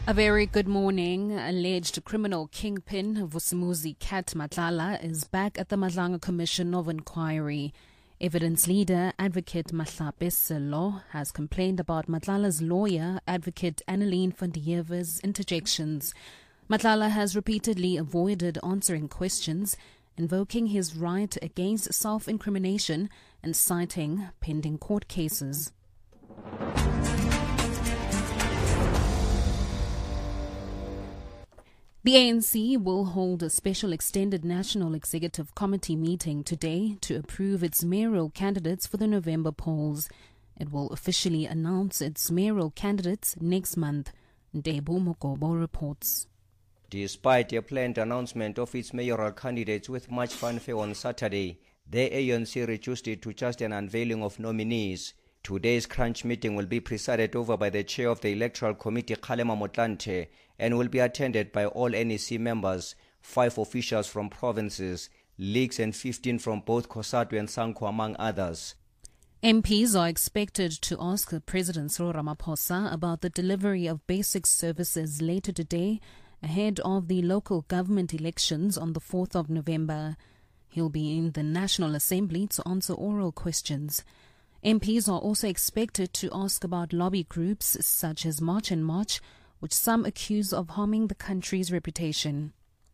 A very good morning. Alleged criminal kingpin Vusimuzi Kat Matlala is back at the Madlanga Commission of Inquiry. Evidence leader Advocate Mahlape Sello has complained about Matlala's lawyer, Advocate Anneline van der Heever's interjections. Matlala has repeatedly avoided answering questions, invoking his right against self-incrimination and citing pending court cases. The ANC will hold a special extended National Executive Committee meeting today to approve its mayoral candidates for the November polls. It will officially announce its mayoral candidates next month. Ndebo Mogobo reports. Despite a planned announcement of its mayoral candidates with much fanfare on Saturday, the ANC reduced it to just an unveiling of nominees. Today's crunch meeting will be presided over by the chair of the Electoral Committee, Kgalema Motlanthe, and will be attended by all NEC members, 5 officials from provinces, leagues and 15 from both COSATU and SANCO, among others. MPs are expected to ask President Cyril Ramaphosa about the delivery of basic services later today, ahead of the local government elections on the 4th of November. He'll be in the National Assembly to answer oral questions. MPs are also expected to ask about lobby groups such as March and March, which some accuse of harming the country's reputation.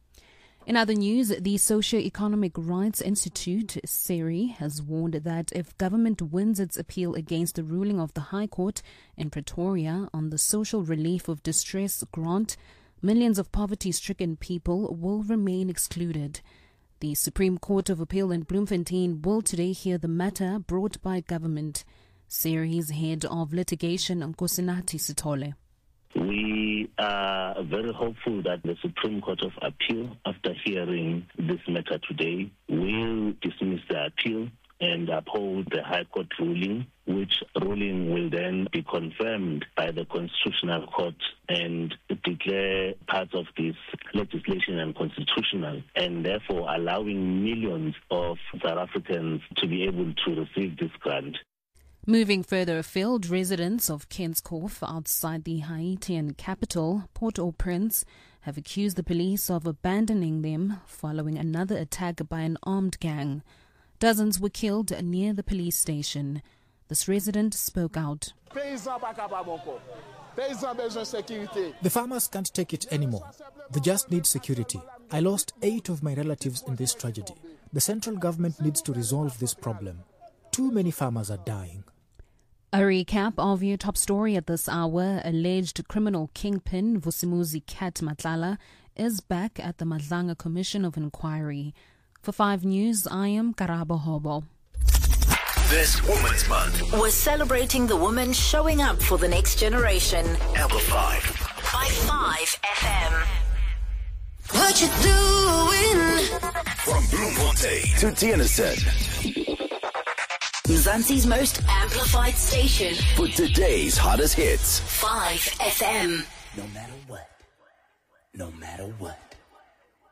In other news, the Socio-Economic Rights Institute, SERI, has warned that if government wins its appeal against the ruling of the High Court in Pretoria on the social relief of distress grant, millions of poverty-stricken people will remain excluded. The Supreme Court of Appeal in Bloemfontein will today hear the matter brought by government. SERI's head of litigation, Nkosinathi Sithole. We are very hopeful that the Supreme Court of Appeal, after hearing this matter today, will dismiss the appeal and uphold the High Court ruling, which ruling will then be confirmed by the Constitutional Court and declare parts of this legislation unconstitutional, and therefore allowing millions of South Africans to be able to receive this grant. Moving further afield, residents of Kenskorf outside the Haitian capital, Port-au-Prince, have accused the police of abandoning them following another attack by an armed gang. Dozens were killed near the police station. This resident spoke out. The farmers can't take it anymore. They just need security. I lost 8 of my relatives in this tragedy. The central government needs to resolve this problem. Too many farmers are dying. A recap of your top story at this hour. Alleged criminal kingpin Vusimuzi Kat Matlala is back at the Madlanga Commission of Inquiry. For 5 News, I am Karabo Hobo. This Women's Month, we're celebrating the women showing up for the next generation. Amplified by 5 FM. What you doing? From Bloemfontein to Tienersen, Mzansi's most amplified station for today's hottest hits. 5 FM. No matter what. No matter what.